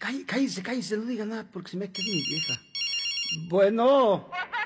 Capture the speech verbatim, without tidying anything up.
Cállese, cállese, no diga nada porque se me ha quedado mi vieja. Bueno.